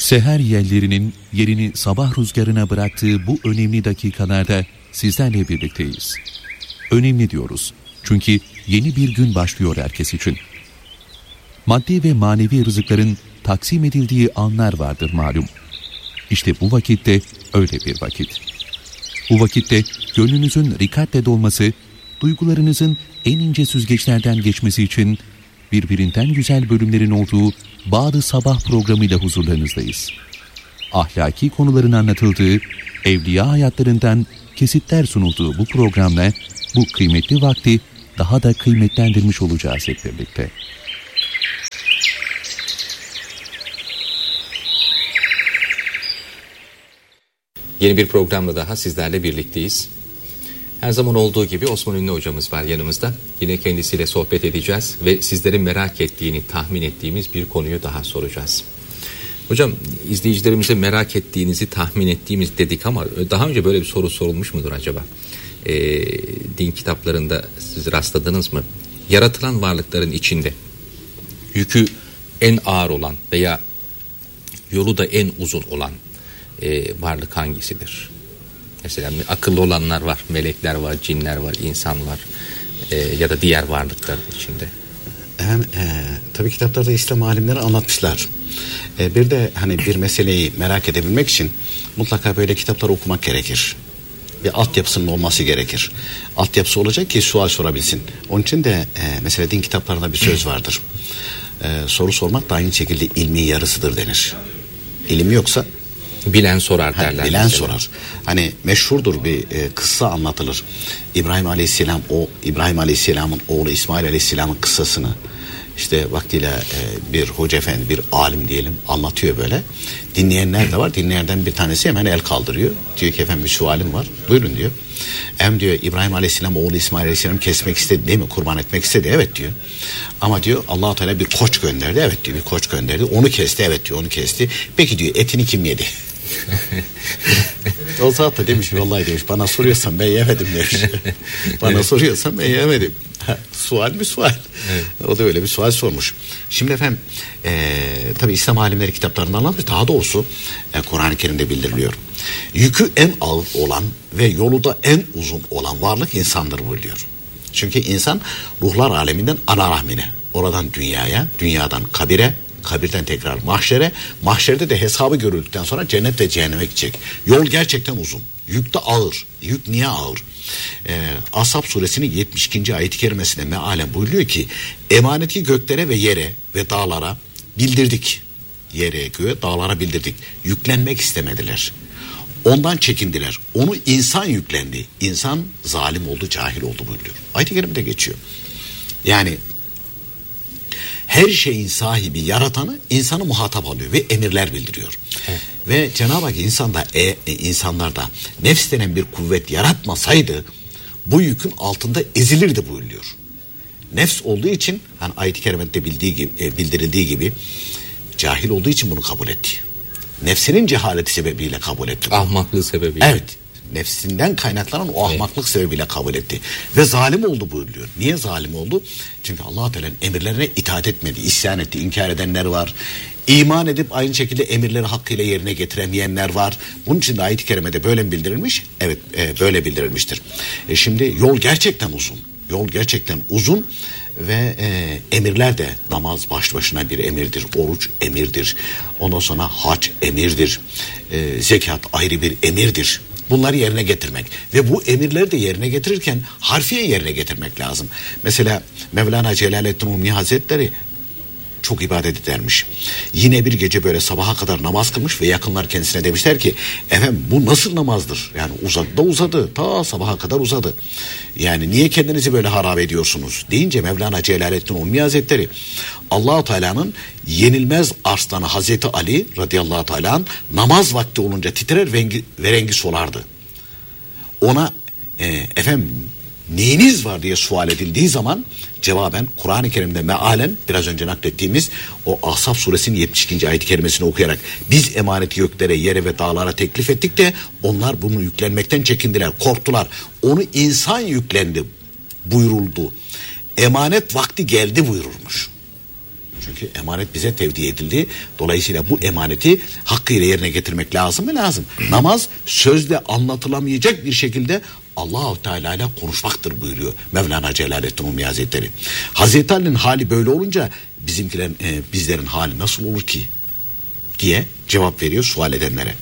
Seher yellerinin yerini sabah rüzgarına bıraktığı bu önemli dakikalarda sizlerle birlikteyiz. Önemli diyoruz. Çünkü yeni bir gün başlıyor herkes için. Maddi ve manevi rızıkların taksim edildiği anlar vardır malum. İşte bu vakitte öyle bir vakit. Bu vakitte gönlünüzün rikatle dolması, duygularınızın en ince süzgeçlerden geçmesi için birbirinden güzel bölümlerin olduğu Bağ-ı Sabah programıyla huzurlarınızdayız. Ahlaki konuların anlatıldığı, evliya hayatlarından kesitler sunulduğu bu programla bu kıymetli vakti daha da kıymetlendirmiş olacağız hep birlikte. Yeni bir programla daha sizlerle birlikteyiz. Her zaman olduğu gibi Osman Ünlü hocamız var yanımızda. Yine kendisiyle sohbet edeceğiz ve sizlerin merak ettiğini tahmin ettiğimiz bir konuyu daha soracağız. Hocam, izleyicilerimize merak ettiğinizi tahmin ettiğimiz dedik ama daha önce böyle bir soru sorulmuş mudur acaba? Din kitaplarında siz rastladınız mı? Yaratılan varlıkların içinde yükü en ağır olan veya yolu da en uzun olan varlık hangisidir? Mesela akıllı olanlar var, melekler var, cinler var, insan var ya da diğer varlıklar içinde. Tabii kitaplarda İslam alimleri anlatmışlar. Bir de hani bir meseleyi merak edebilmek için mutlaka böyle kitaplar okumak gerekir. Bir altyapısının olması gerekir. Altyapısı olacak ki sual sorabilsin. Onun için de mesela din kitaplarında bir söz vardır. Soru sormak da aynı şekilde ilmin yarısıdır denir. İlim yoksa bilen sorar derler. Bilen mesela sorar. Hani meşhurdur bir kıssa anlatılır. İbrahim Aleyhisselam'ın oğlu İsmail Aleyhisselam'ın kıssasını işte vaktiyle bir hoca efendi, bir alim diyelim anlatıyor böyle. Dinleyenler de var. Dinleyenlerden bir tanesi hemen el kaldırıyor. Diyor ki efendim bir sualim var. Buyurun diyor. Diyor İbrahim Aleyhisselam oğlu İsmail Aleyhisselam kesmek istedi değil mi? Kurban etmek istedi. Evet diyor. Ama diyor Allah-u Teala bir koç gönderdi. Evet diyor, bir koç gönderdi. Onu kesti. Evet diyor, onu kesti. Peki diyor etini kim yedi? O zat da demiş vallahi demiş bana soruyorsan ben yemedim demiş. Bana soruyorsan ben yemedim. Sual bir sual. Evet. O da öyle bir sual sormuş. Şimdi efendim tabi İslam alimleri kitaplarında anlatmış. Daha doğrusu Kur'an-ı Kerim'de bildiriliyor. Yükü en ağır olan ve yolu da en uzun olan varlık insandır buyuruyor. Çünkü insan ruhlar aleminden ana rahmine, oradan dünyaya, dünyadan kabire, kabirden tekrar mahşere, mahşerde de hesabı görüldükten sonra cennet ve cehenneme gidecek. Yol gerçekten uzun. Yük de ağır. Yük niye ağır? Ashab suresinin 72. ayet-i kerimesinde mealen buyuruyor ki emaneti göklere ve yere ve dağlara bildirdik. Yere, göğe, dağlara bildirdik. Yüklenmek istemediler. Ondan çekindiler. Onu insan yüklendi. İnsan zalim oldu, cahil oldu buyuruyor. Ayet-i kerimede geçiyor. Yani her şeyin sahibi, yaratanı insanı muhatap alıyor ve emirler bildiriyor. Evet. Ve Cenab-ı Hak insanlarda nefs denen bir kuvvet yaratmasaydı bu yükün altında ezilirdi buyuruyor. Nefs olduğu için hani ayet-i kerimede bildirildiği gibi cahil olduğu için bunu kabul etti. Nefsinin cehaleti sebebiyle kabul etti. Ahmaklığı sebebiyle. Evet. Nefsinden kaynaklanan o ahmaklık sebebiyle kabul etti. Ve zalim oldu buyuruyor. Niye zalim oldu? Çünkü Allah-u Teala'nın emirlerine itaat etmedi, isyan etti, inkar edenler var. İman edip aynı şekilde emirleri hakkıyla yerine getiremeyenler var. Bunun için de ayet-i kerimede böyle mi bildirilmiş? Evet, böyle bildirilmiştir. Şimdi yol gerçekten uzun. Yol gerçekten uzun ve emirler de namaz baş başına bir emirdir. Oruç emirdir. Ondan sonra hac emirdir. Zekat ayrı bir emirdir. Bunları yerine getirmek ve bu emirleri de yerine getirirken harfiyen yerine getirmek lazım. Mesela Mevlana Celaleddin Rumi Hazretleri çok ibadet edermiş. Yine bir gece böyle sabaha kadar namaz kılmış ve yakınlar kendisine demişler ki efendim bu nasıl namazdır? Yani uzadı da uzadı. Ta sabaha kadar uzadı. Yani niye kendinizi böyle harap ediyorsunuz? Deyince Mevlana Celaleddin Rumi Hazretleri Allah-u Teala'nın yenilmez arslanı Hazreti Ali radıyallahu teala namaz vakti olunca titrer ve rengi solardı. Ona efendim neyiniz var diye sual edildiği zaman cevaben Kur'an-ı Kerim'de mealen biraz önce naklettiğimiz o Ahzab suresinin 72. ayet-i kerimesini okuyarak biz emaneti göklere, yere ve dağlara teklif ettik de onlar bunu yüklenmekten çekindiler, korktular. Onu insan yüklendi buyuruldu. Emanet vakti geldi buyurulmuş. Çünkü emanet bize tevdi edildi. Dolayısıyla bu emaneti hakkıyla yerine getirmek lazım mı? Lazım. Namaz sözle anlatılamayacak bir şekilde Allah-u Teala ile konuşmaktır buyuruyor Mevlana Celaleddin Rumi Hazretleri. Hazreti Ali'nin hali böyle olunca bizlerin hali nasıl olur ki diye cevap veriyor sual edenlere.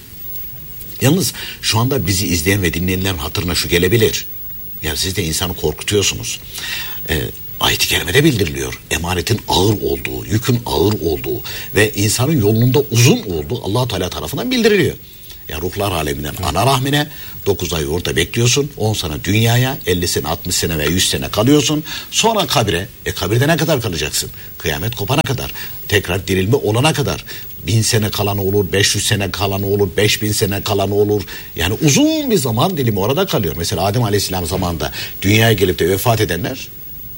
Yalnız şu anda bizi izleyen ve dinleyenlerin hatırına şu gelebilir. Ya siz de insanı korkutuyorsunuz. Ayet-i kerimede bildiriliyor. Emanetin ağır olduğu, yükün ağır olduğu ve insanın yolunda uzun olduğu Allah Teala tarafından bildiriliyor. Ya ruhlar aleminden ana rahmine 9 ay orada bekliyorsun. 10 sene dünyaya, 50 sene, 60 sene ve 100 sene kalıyorsun. Sonra kabire. Kabirde ne kadar kalacaksın? Kıyamet kopana kadar. Tekrar dirilme olana kadar. 1000 sene kalanı olur, 500 sene kalanı olur, 5000 sene kalanı olur. Yani uzun bir zaman dilimi orada kalıyor. Mesela Adem Aleyhisselam zamanında dünyaya gelip de vefat edenler,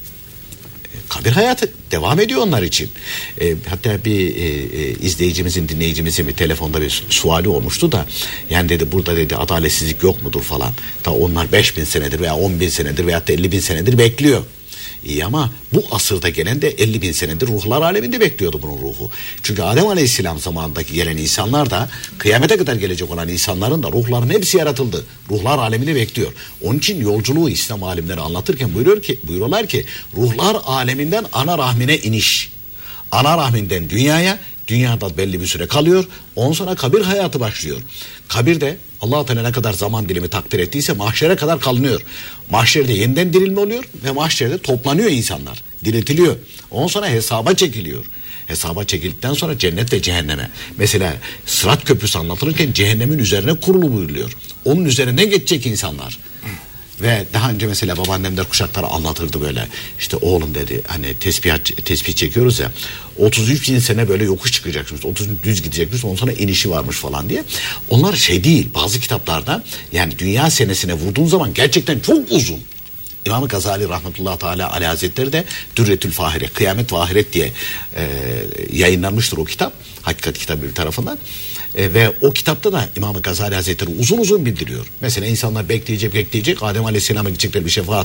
kabir hayatı devam ediyor onlar için. Hatta bir izleyicimizin, dinleyicimizin bir telefonda bir suali olmuştu da, yani dedi burada dedi adaletsizlik yok mudur falan. Ta onlar 5000 senedir veya 10.000 senedir veya 50.000 senedir bekliyor. İyi ama bu asırda gelen de 50.000 senedir ruhlar aleminde bekliyordu bunun ruhu. Çünkü Adem Aleyhisselam zamanındaki gelen insanlar da kıyamete kadar gelecek olan insanların da ruhların hepsi yaratıldı. Ruhlar alemini bekliyor. Onun için yolculuğu İslam alimleri anlatırken buyuruyorlar ki ruhlar aleminden ana rahmine iniş. Ana rahminden dünyaya, dünyada belli bir süre kalıyor. Ondan sonra kabir hayatı başlıyor. Kabirde Allah-u Teala ne kadar zaman dilimi takdir ettiyse mahşere kadar kalınıyor. Mahşerde yeniden dirilme oluyor ve mahşerde toplanıyor insanlar. Diriltiliyor. Ondan sonra hesaba çekiliyor. Hesaba çekildikten sonra cennet ve cehenneme. Mesela Sırat Köprüsü anlatılırken cehennemin üzerine kurulu buyuruluyor. Onun üzerine geçecek insanlar. Ve daha önce mesela babaannemler kuşakları anlatırdı böyle. İşte oğlum dedi hani tespih çekiyoruz ya. 33 bin sene böyle yokuş çıkacaksınız. 30 düz gideceksiniz. Ondan sonra inişi varmış falan diye. Onlar şey değil. Bazı kitaplarda yani dünya senesine vurduğun zaman gerçekten çok uzun. İmam-ı Gazali rahmetullahi teala aleyhi hazretleri de Dürretül Fahire, Kıyamet ve Ahiret diye yayınlanmıştır o kitap. Hakikat kitabı bir tarafından. Ve o kitapta da İmam-ı Gazali Hazretleri uzun uzun bildiriyor. Mesela insanlar bekleyecek. Adem Aleyhisselam'a gidecekler bir şefaat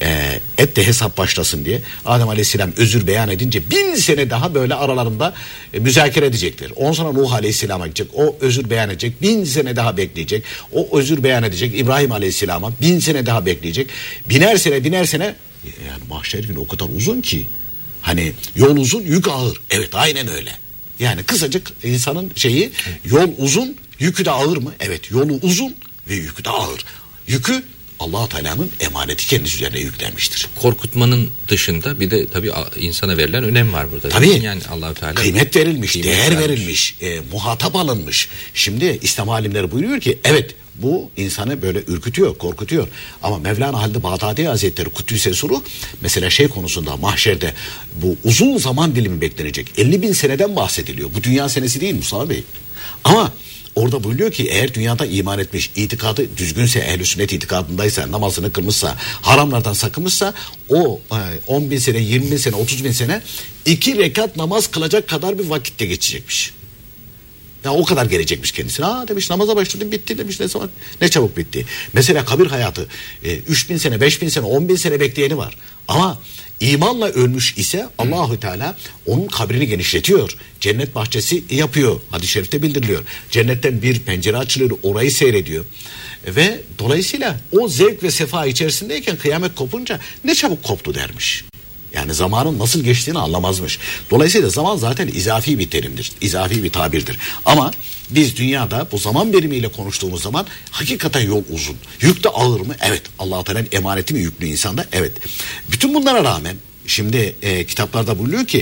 et de hesap başlasın diye. Adem Aleyhisselam özür beyan edince 1000 sene daha böyle aralarında müzakere edecekler. Ondan sonra Nuh Aleyhisselam'a gidecek. O özür beyan edecek. 1000 sene daha bekleyecek. O özür beyan edecek. İbrahim Aleyhisselam'a 1000 sene daha bekleyecek. Biner sene yani mahşer günü o kadar uzun ki. Hani yol uzun, yük ağır. Evet, aynen öyle. Yani kısacık insanın şeyi, yol uzun, yükü de ağır mı? Evet, yolu uzun ve yükü de ağır. Yükü Allah-u Teala'nın emaneti kendisi üzerine yüklenmiştir. Korkutmanın dışında bir de tabii insana verilen önem var burada. Tabii. Yani Allah-u Teala kıymet verilmiş, değer verilmiş, muhatap alınmış. Şimdi İslam alimleri buyuruyor ki evet bu insanı böyle ürkütüyor, korkutuyor. Ama Mevlana Halid-i Bağdadi Hazretleri Kuddüs'e suru mesela şey konusunda mahşerde bu uzun zaman dilimi beklenecek. 50.000 seneden bahsediliyor. Bu dünya senesi değil Mustafa Bey. Ama orada buyuruyor ki eğer dünyada iman etmiş, itikadı düzgünse, ehl-i sünnet itikadındaysa, namazını kılmışsa, haramlardan sakınmışsa o 10.000 sene, 20.000 sene, 30.000 sene 2 rekat namaz kılacak kadar bir vakitte geçecekmiş. Ya o kadar gelecekmiş kendisine. Demiş namaza başladım bitti demiş ne çabuk bitti. Mesela kabir hayatı 3.000 sene, 5.000 sene, 10.000 sene bekleyeni var. Ama imanla ölmüş ise Allahu Teala onun kabrini genişletiyor. Cennet bahçesi yapıyor. Hadis-i şerifte bildiriliyor. Cennetten bir pencere açılıyor, orayı seyrediyor. Ve dolayısıyla o zevk ve sefa içerisindeyken kıyamet kopunca ne çabuk koptu dermiş. Yani zamanın nasıl geçtiğini anlamazmış. Dolayısıyla zaman zaten izafi bir terimdir. İzafi bir tabirdir. Ama biz dünyada bu zaman birimiyle konuştuğumuz zaman hakikaten yol uzun. Yük de ağır mı? Evet. Allah-u Teala'nın emaneti mi yüklü insanda? Evet. Bütün bunlara rağmen şimdi kitaplarda buyuruyor ki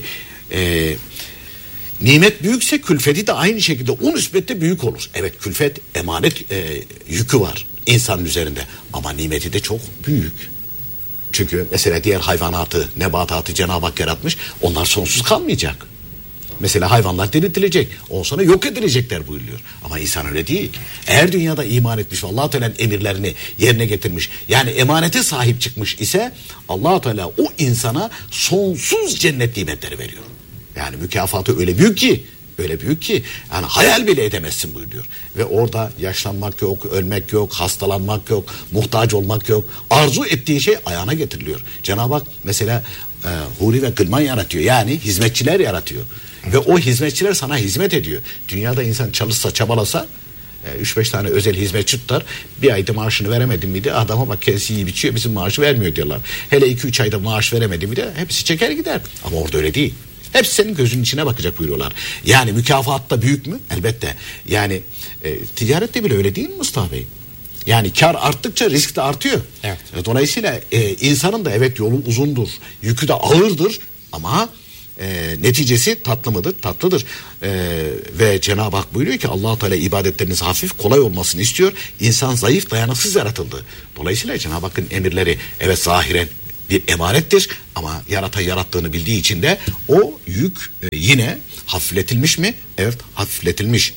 nimet büyükse külfeti de aynı şekilde o nispetle büyük olur. Evet, külfet emanet yükü var insanın üzerinde. Ama nimeti de çok büyük. Çünkü mesela diğer hayvanatı, nebatatı Cenab-ı Hak yaratmış. Onlar sonsuz kalmayacak. Mesela hayvanlar diriltilecek. Ondan sonra yok edilecekler buyuruyor. Ama insan öyle değil. Eğer dünyada iman etmiş ve Allah-u Teala'nın emirlerini yerine getirmiş, yani emanete sahip çıkmış ise Allah-u Teala o insana sonsuz cennet nimetleri veriyor. Yani mükafatı öyle büyük ki yani hayal bile edemezsin buyuruyor. Ve orada yaşlanmak yok, ölmek yok, hastalanmak yok, muhtaç olmak yok. Arzu ettiğin şey ayağına getiriliyor. Cenab-ı Hak mesela huri ve gılman yaratıyor. Yani hizmetçiler yaratıyor. Ve o hizmetçiler sana hizmet ediyor. Dünyada insan çalışsa, çabalasa 3-5 tane özel hizmetçi tutar. Bir ayda maaşını veremedim miydi? Adama bak kendisi iyi biçiyor, bizim maaşı vermiyor diyorlar. Hele 2-3 ayda maaş veremedim miydi? Hepsi çeker gider. Ama orada öyle değil. Hepsi senin gözünün içine bakacak buyuruyorlar. Yani mükafat da büyük mü? Elbette. Yani ticarette bile öyle değil mi Mustafa Bey? Yani kar arttıkça risk de artıyor. Evet. Dolayısıyla insanın da evet yolu uzundur, yükü de ağırdır ama neticesi tatlı mıdır? Tatlıdır. Ve Cenab-ı Hak buyuruyor ki Allah-u Teala ibadetleriniz hafif, kolay olmasını istiyor. İnsan zayıf, dayanıksız yaratıldı. Dolayısıyla Cenab-ı Hakk'ın emirleri evet zahiren bir emanettir ama yaratan yarattığını bildiği için de o yük yine hafifletilmiş mi? Evet, hafifletilmiş.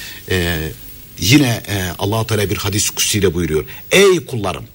Yine Allah-u Teala bir hadis kutsiyle buyuruyor. Ey kullarım,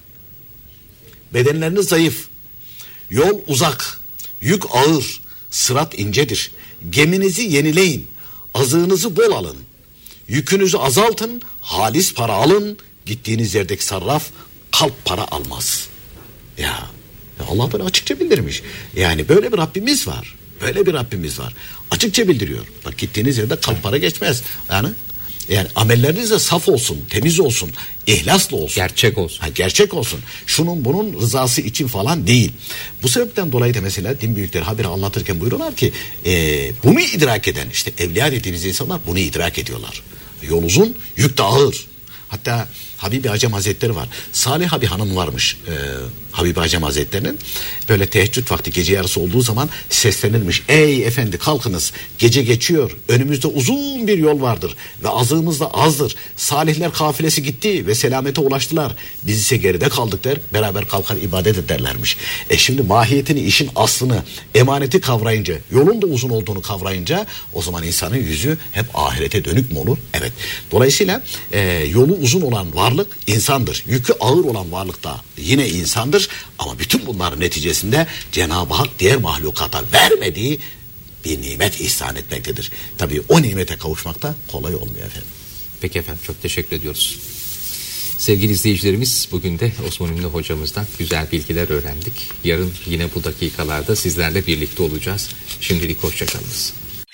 bedenleriniz zayıf, yol uzak, yük ağır, sırat incedir. Geminizi yenileyin, azığınızı bol alın, yükünüzü azaltın, halis para alın, gittiğiniz yerdeki sarraf kalp para almaz. Ya Allah böyle açıkça bildirmiş. Yani böyle bir Rabbimiz var. Böyle bir Rabbimiz var. Açıkça bildiriyor. Bak gittiğiniz yerde kalp para geçmez. Yani amelleriniz de saf olsun, temiz olsun, ihlaslı olsun. Gerçek olsun. Gerçek olsun. Şunun bunun rızası için falan değil. Bu sebepten dolayı da mesela din büyükleri haberi anlatırken buyuruyorlar ki bunu idrak eden işte evliya dediğimiz insanlar bunu idrak ediyorlar. Yol uzun, yük de ağır. Hatta Habibi Acem Hazretleri var. Salih bir hanım varmış Habibi Acem Hazretleri'nin. Böyle teheccüd vakti gece yarısı olduğu zaman seslenirmiş. Ey efendi kalkınız, gece geçiyor, önümüzde uzun bir yol vardır ve azığımız da azdır. Salihler kafilesi gitti ve selamete ulaştılar. Biz ise geride kaldık der, beraber kalkar ibadet ederlermiş. Şimdi mahiyetini, işin aslını, emaneti kavrayınca, yolun da uzun olduğunu kavrayınca o zaman insanın yüzü hep ahirete dönük mü olur? Evet. Dolayısıyla yolu uzun olan varlık insandır. Yükü ağır olan varlık da yine insandır. Ama bütün bunların neticesinde Cenab-ı Hak diğer mahlukata vermediği bir nimet ihsan etmektedir. Tabii o nimete kavuşmak da kolay olmuyor efendim. Peki efendim, çok teşekkür ediyoruz. Sevgili izleyicilerimiz, bugün de Osman Ünlü hocamızdan güzel bilgiler öğrendik. Yarın yine bu dakikalarda sizlerle birlikte olacağız. Şimdilik hoşçakalınız.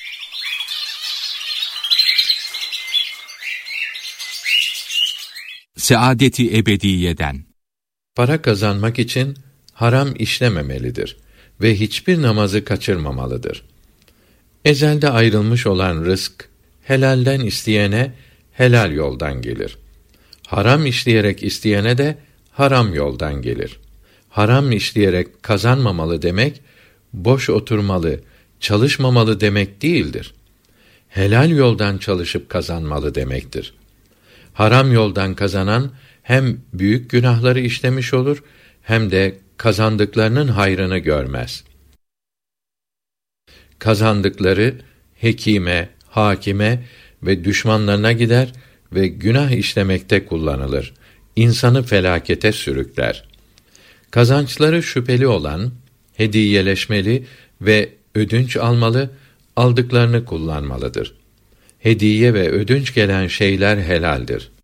Saadeti ebediyeden. Para kazanmak için haram işlememelidir ve hiçbir namazı kaçırmamalıdır. Ezelde ayrılmış olan rızk, helalden isteyene helal yoldan gelir. Haram işleyerek isteyene de haram yoldan gelir. Haram işleyerek kazanmamalı demek, boş oturmalı, çalışmamalı demek değildir. Helal yoldan çalışıp kazanmalı demektir. Haram yoldan kazanan hem büyük günahları işlemiş olur hem de kazandıklarının hayrını görmez. Kazandıkları hekime, hakime ve düşmanlarına gider ve günah işlemekte kullanılır. İnsanı felakete sürükler. Kazançları şüpheli olan hediyeleşmeli ve ödünç almalı, aldıklarını kullanmalıdır. Hediye ve ödünç gelen şeyler helaldir.